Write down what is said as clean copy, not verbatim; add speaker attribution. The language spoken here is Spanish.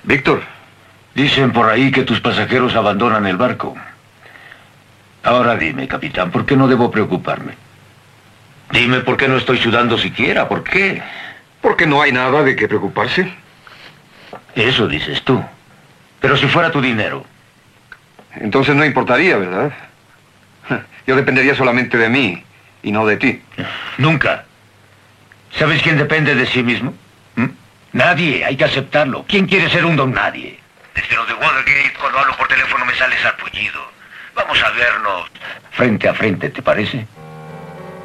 Speaker 1: Víctor.
Speaker 2: Dicen por ahí que tus pasajeros abandonan el barco. Ahora dime, capitán, ¿por qué no debo preocuparme? Dime por qué no estoy sudando siquiera, ¿por qué?
Speaker 1: Porque no hay nada de qué preocuparse.
Speaker 2: Eso dices tú. Pero si fuera tu dinero.
Speaker 1: Entonces no importaría, ¿verdad? Yo dependería solamente de mí y no de ti.
Speaker 2: Nunca. ¿Sabes quién depende de sí mismo? ¿Mm? Nadie, hay que aceptarlo. ¿Quién quiere ser un don nadie? Desde lo de Watergate, cuando hablo por teléfono me sale sarpullido. Vamos a vernos frente a frente, ¿te parece?